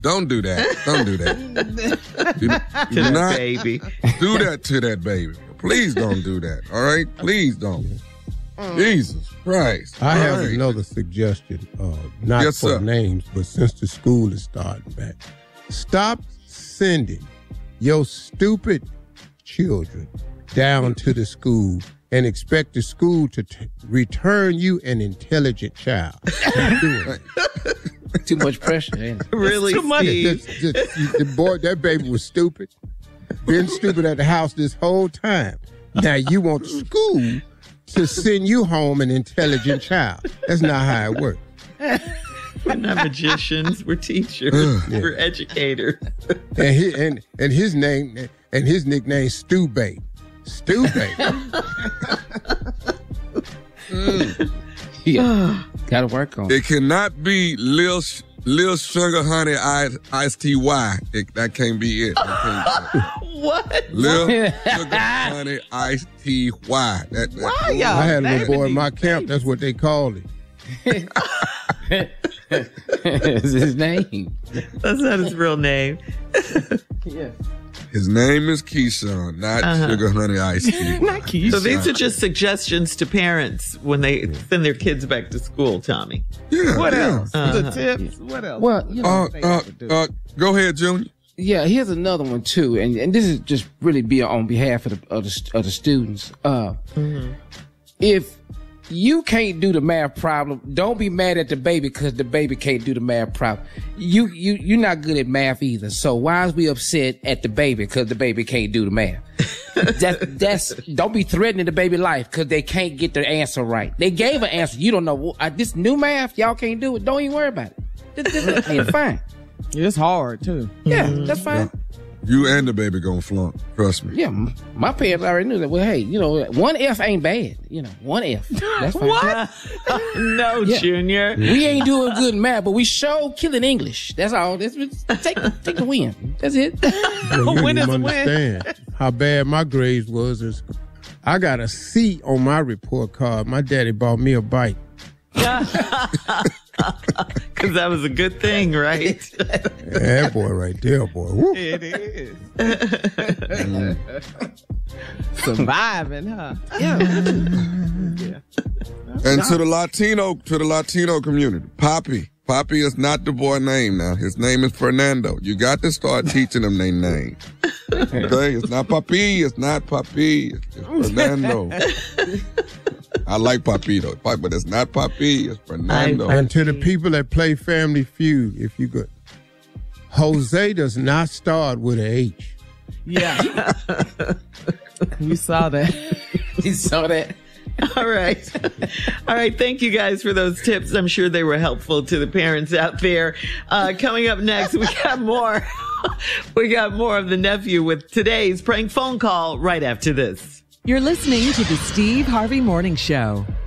Don't do that. Don't do that. Do not baby. do that to that baby. Please don't do that. All right? Please don't. Jesus Christ. I have another suggestion. Not Yes, for sir. names, but since the school is starting back. Stop sending your stupid children down to the school and expect the school to return you an intelligent child. Stop doing it. Too much pressure, ain't it? Really, too much. Steve? That baby was stupid. Been stupid at the house this whole time. Now you want the school to send you home an intelligent child. That's not how it works. We're not magicians. We're teachers. We're educators. And his name and his nickname Stu Bay. Stu Bay. Yeah, gotta work on it. It cannot be Lil Sugar Honey Iced Tea Y. That can't be it. What? Lil Sugar Honey Iced Tea Y. Why y'all? I had a little boy in naming my these camp. That's what they called him. It's his name. That's not his real name. Yeah. His name is Keyshawn, not Sugar Honey Iced Tea. Not Keyshawn. So these are just suggestions to parents when they send their kids back to school, Tommy. Yeah. What yeah. else? The tips? What else? Well, you know, Go ahead, Junior. yeah. Here's another one too, and this is just really be on behalf of the students. If you can't do the math problem, don't be mad at the baby because the baby can't do the math problem. You're not good at math either. So why is we upset at the baby because the baby can't do the math? That's don't be threatening the baby life because they can't get the answer right. They gave an answer. You don't know this new math. Y'all can't do it. Don't even worry about it. It's fine. It's hard, too. Yeah, that's fine. You and the baby gonna flunk. Trust me. Yeah, my parents already knew that. Well, hey, one F ain't bad. One F. That's fine. What? No, Yeah. Junior. We ain't doing good in math, but we sure killing English. That's all. Take the win. That's it. You Win is a don't win. understand how bad my grades was. I got a C on my report card. My daddy bought me a bike. Because that was a good thing, right? Yeah, that boy right there, boy. Woo. It is. Surviving, huh? And to the Latino community, Papi is not the boy name now. His name is Fernando. You got to start teaching them their name. Okay? It's not Papi. It's It's Fernando. I like Papi though, but it's not Papi. It's Fernando. And to the people that play Family Feud, if you could, Jose does not start with an H. Yeah. You saw that. You saw that. All right. All right. Thank you guys for those tips. I'm sure they were helpful to the parents out there. Coming up next, we got more. We got more of the nephew with today's prank phone call right after this. You're listening to the Steve Harvey Morning Show.